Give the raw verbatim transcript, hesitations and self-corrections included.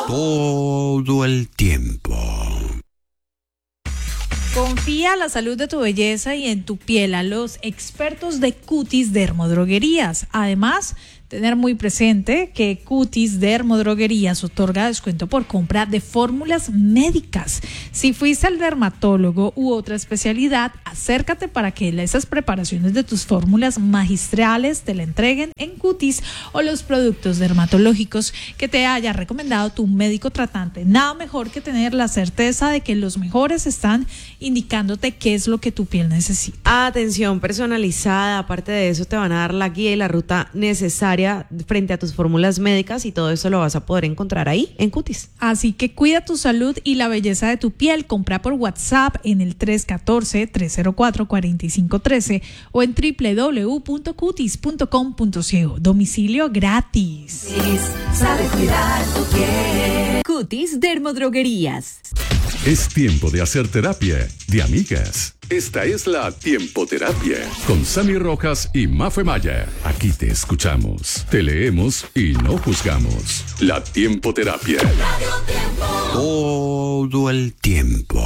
Todo el tiempo. Confía en la salud de tu belleza y en tu piel a los expertos de Cutis Dermodroguerías. Además, tener muy presente que Cutis Dermodroguerías otorga descuento por compra de fórmulas médicas. Si fuiste al dermatólogo u otra especialidad, acércate para que esas preparaciones de tus fórmulas magistrales te la entreguen en Cutis o los productos dermatológicos que te haya recomendado tu médico tratante. Nada mejor que tener la certeza de que los mejores están indicándote qué es lo que tu piel necesita. Atención personalizada, aparte de eso te van a dar la guía y la ruta necesaria frente a tus fórmulas médicas y todo eso lo vas a poder encontrar ahí en Cutis. Así que cuida tu salud y la belleza de tu piel. Compra por WhatsApp en el tres uno cuatro, tres cero cuatro, cuatro cinco uno tres o en doble u doble u doble u punto cutis punto com punto co. Domicilio gratis. Sabe cuidar tu piel. Cutis Dermodroguerías. Es tiempo de hacer terapia de amigas. Esta es la Tiempoterapia con Sammy Rojas y Mafe Maya. Aquí te escuchamos, te leemos y no juzgamos. La Tiempoterapia. Todo el tiempo.